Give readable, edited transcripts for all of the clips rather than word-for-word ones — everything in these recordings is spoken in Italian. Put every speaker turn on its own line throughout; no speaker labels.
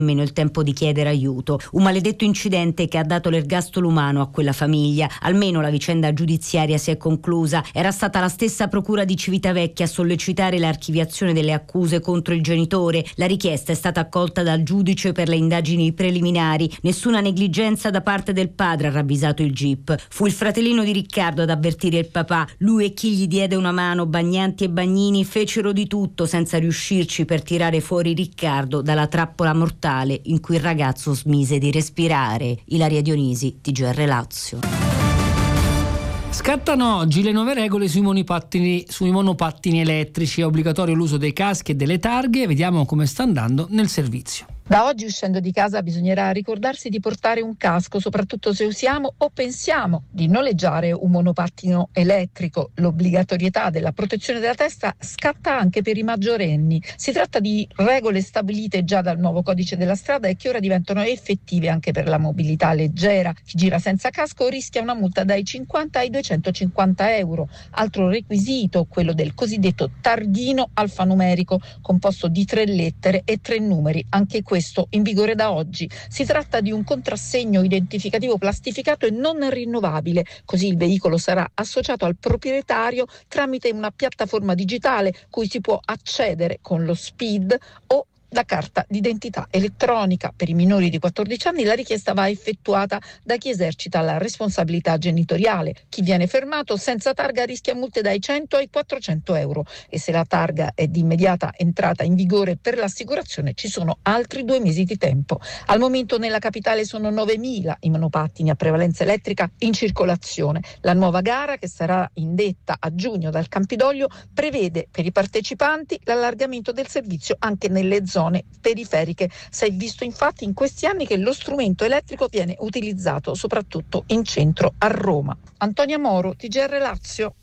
meno il tempo di chiedere aiuto. Un maledetto incidente che ha dato l'ergastolo umano a quella famiglia. Almeno la vicenda giudiziaria si è conclusa. Era stata la stessa procura di Civitavecchia a sollecitare l'archiviazione delle accuse contro il genitore. La richiesta è stata accolta dal giudice per le indagini preliminari. Nessuna negligenza da parte del padre, ha ravvisato il GIP. Fu il fratellino di Riccardo ad avvertire il papà. Lui e chi gli diede una mano, Bagnanti e Bagnini, fecero di tutto senza riuscirci per tirare fuori Riccardo dalla trappola mortale in cui il ragazzo smise di respirare. Ilaria Dionisi, TGR Lazio.
Scattano oggi le nuove regole sui monopattini elettrici. È obbligatorio l'uso dei caschi e delle targhe. Vediamo come sta andando nel servizio.
Da oggi, uscendo di casa, bisognerà ricordarsi di portare un casco, soprattutto se usiamo o pensiamo di noleggiare un monopattino elettrico. L'obbligatorietà della protezione della testa scatta anche per i maggiorenni. Si tratta di regole stabilite già dal nuovo codice della strada e che ora diventano effettive anche per la mobilità leggera. Chi gira senza casco rischia una multa dai 50 ai 250 euro. Altro requisito, quello del cosiddetto targhino alfanumerico, composto di 3 lettere e 3 numeri, anche questo in vigore da oggi. Si tratta di un contrassegno identificativo plastificato e non rinnovabile, così il veicolo sarà associato al proprietario tramite una piattaforma digitale cui si può accedere con lo SPID o la carta d'identità elettronica. Per i minori di 14 anni la richiesta va effettuata da chi esercita la responsabilità genitoriale. Chi viene fermato senza targa rischia multe dai 100 ai 400 euro e se la targa è di immediata entrata in vigore per l'assicurazione ci sono altri 2 mesi di tempo. Al momento nella capitale sono 9.000 i monopattini a prevalenza elettrica in circolazione. La nuova gara, che sarà indetta a giugno dal Campidoglio, prevede per i partecipanti l'allargamento del servizio anche nelle zone periferiche. Si è visto infatti in questi anni che lo strumento elettrico viene utilizzato soprattutto in centro a Roma. Antonia Moro, TGR Lazio.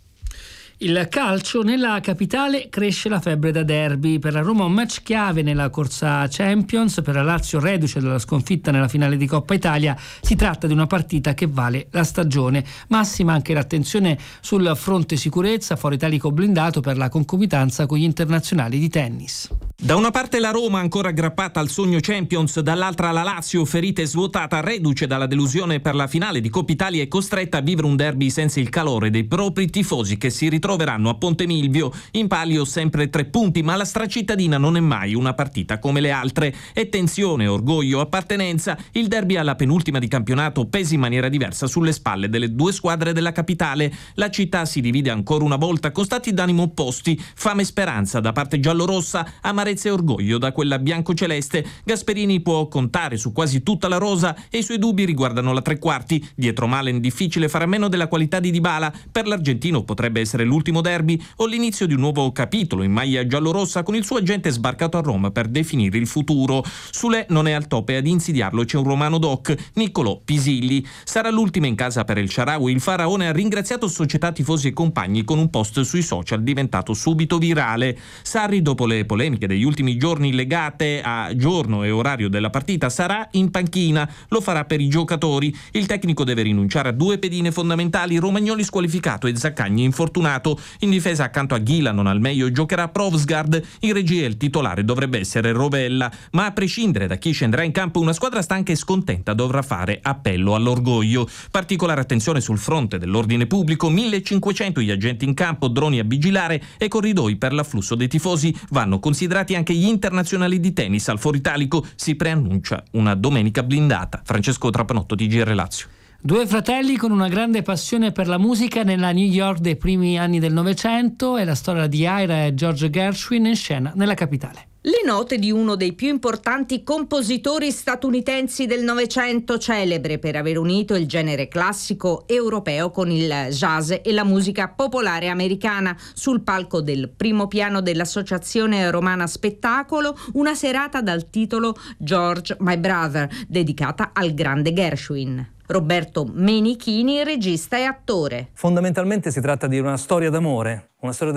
Il calcio: nella capitale cresce la febbre da derby. Per la Roma un match chiave nella corsa Champions. Per la Lazio, reduce dalla sconfitta nella finale di Coppa Italia, si tratta di una partita che vale la stagione. Massima anche l'attenzione sul fronte sicurezza, Foro Italico blindato per la concomitanza con gli internazionali di tennis.
Da una parte la Roma ancora aggrappata al sogno Champions, dall'altra la Lazio ferita e svuotata, reduce dalla delusione per la finale di Coppa Italia e costretta a vivere un derby senza il calore dei propri tifosi che si ritroveranno a Ponte Milvio. In palio sempre 3 punti, ma la stracittadina non è mai una partita come le altre. E tensione, orgoglio, appartenenza. Il derby alla penultima di campionato pesa in maniera diversa sulle spalle delle 2 squadre della capitale. La città si divide ancora una volta con stati d'animo opposti, fame e speranza da parte giallorossa, amarezza e orgoglio da quella biancoceleste. Gasperini può contare su quasi tutta la rosa e i suoi dubbi riguardano la tre quarti. Dietro Malen difficile fare a meno della qualità di Dybala. Per l'argentino potrebbe essere l'ultimo derby o l'inizio di un nuovo capitolo in maglia giallorossa con il suo agente sbarcato a Roma per definire il futuro. Sule non è al top e ad insidiarlo c'è un romano doc, Niccolò Pisilli. Sarà l'ultima in casa per El Shaarawy. Il faraone ha ringraziato società, tifosi e compagni con un post sui social diventato subito virale. Sarri, dopo le polemiche degli ultimi giorni legate a giorno e orario della partita, sarà in panchina. Lo farà per i giocatori. Il tecnico deve rinunciare a 2 pedine fondamentali, Romagnoli squalificato e Zaccagni infortunato. In difesa accanto a Ghila non al meglio giocherà Provsgaard. In regia il titolare dovrebbe essere Rovella, ma a prescindere da chi scenderà in campo una squadra stanca e scontenta dovrà fare appello all'orgoglio. Particolare attenzione sul fronte dell'ordine pubblico, 1500 gli agenti in campo, droni a vigilare e corridoi per l'afflusso dei tifosi. Vanno considerati anche gli internazionali di tennis. Al Foro Italico si preannuncia una domenica blindata. Francesco Trapanotto, TGR Lazio.
2 fratelli con una grande passione per la musica nella New York dei primi anni del Novecento. È la storia di Ira e George Gershwin in scena nella capitale.
Le note di uno dei più importanti compositori statunitensi del Novecento, celebre per aver unito il genere classico europeo con il jazz e la musica popolare americana. Sul palco del primo piano dell'Associazione Romana Spettacolo, una serata dal titolo George My Brother, dedicata al grande Gershwin. Roberto Menichini, regista e attore.
Fondamentalmente si tratta di una storia d'amore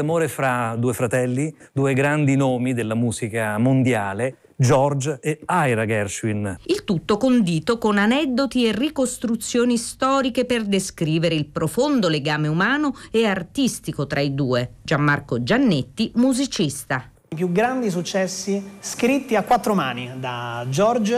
fra 2 fratelli, 2 grandi nomi della musica mondiale, George e Ira Gershwin.
Il tutto condito con aneddoti e ricostruzioni storiche per descrivere il profondo legame umano e artistico tra i due. Gianmarco Giannetti, musicista.
I più grandi successi scritti a 4 mani da George